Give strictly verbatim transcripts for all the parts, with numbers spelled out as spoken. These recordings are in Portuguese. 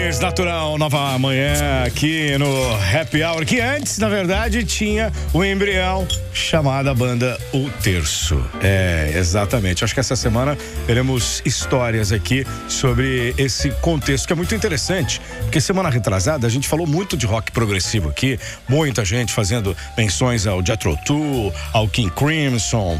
Natural, nova manhã aqui no Happy Hour, que antes, na verdade, tinha o embrião chamada banda O Terço. É, exatamente. Acho que essa semana teremos histórias aqui sobre esse contexto, que é muito interessante, porque semana retrasada a gente falou muito de rock progressivo aqui, muita gente fazendo menções ao Jethro Tull, ao King Crimson,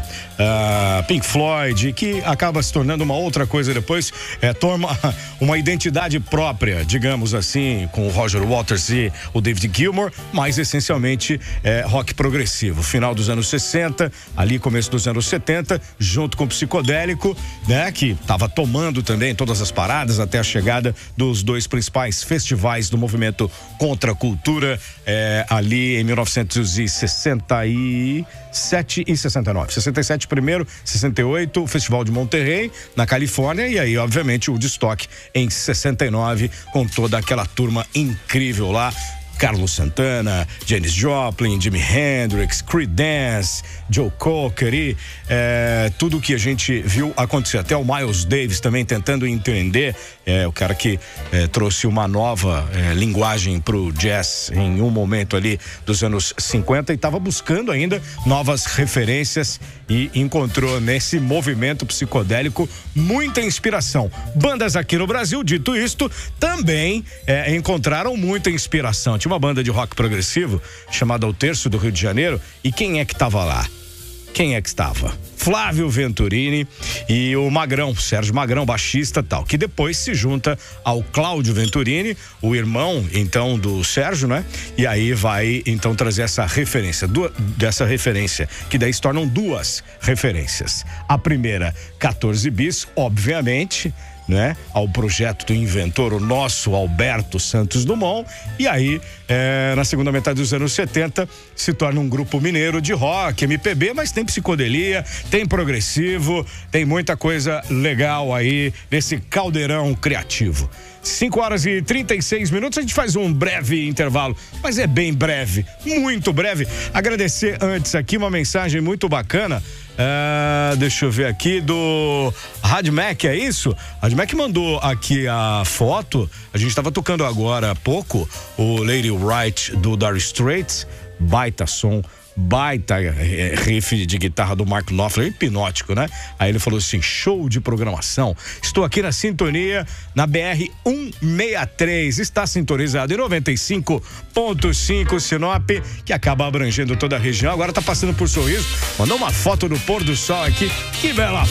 uh, Pink Floyd, que acaba se tornando uma outra coisa depois, é, toma uma identidade própria, digamos assim, com o Roger Waters e o David Gilmour, mas essencialmente é, rock progressivo. Final dos anos sessenta, ali começo dos anos setenta, junto com o psicodélico, né, que estava tomando também todas as paradas até a chegada dos dois principais festivais do movimento contra a cultura, é, ali em mil novecentos e sessenta e sete e sessenta e nove. sessenta e sete primeiro, sessenta e oito, o Festival de Monterrey, na Califórnia, e aí, obviamente, o Woodstock em sessenta e nove, com toda aquela turma incrível lá. Carlos Santana, Janis Joplin, Jimi Hendrix, Creedence, Joe Cocker e é, tudo que a gente viu acontecer. Até o Miles Davis também tentando entender, é, o cara que é, trouxe uma nova é, linguagem pro jazz em um momento ali dos anos cinquenta e estava buscando ainda novas referências e encontrou nesse movimento psicodélico muita inspiração. Bandas aqui no Brasil, dito isto, também é, encontraram muita inspiração. Tinha uma banda de rock progressivo chamada O Terço, do Rio de Janeiro, e quem é que estava lá? Quem é que estava? Flávio Venturini e o Magrão, Sérgio Magrão, baixista e tal, que depois se junta ao Cláudio Venturini, o irmão, então, do Sérgio, né? E aí vai, então, trazer essa referência, duas, dessa referência, que daí se tornam duas referências. A primeira, quatorze bis, obviamente, né, ao projeto do inventor, o nosso Alberto Santos Dumont, e aí é, na segunda metade dos anos setenta se torna um grupo mineiro de rock, M P B, mas tem psicodelia, tem progressivo, tem muita coisa legal aí nesse caldeirão criativo. cinco horas e trinta e seis minutos, a gente faz um breve intervalo, mas é bem breve, muito breve. Agradecer antes aqui uma mensagem muito bacana, uh, deixa eu ver aqui, do Radmac, é isso? Radmac mandou aqui a foto, a gente estava tocando agora há pouco o Lady Wright do Dire Straits, baita som, baita riff de guitarra do Mark Knopfler, hipnótico, né? Aí ele falou assim, show de programação, estou aqui na sintonia na B R cento e sessenta e três, está sintonizado em noventa e cinco ponto cinco Sinop, que acaba abrangendo toda a região, agora tá passando por Sorriso, mandou uma foto do pôr do sol aqui, que bela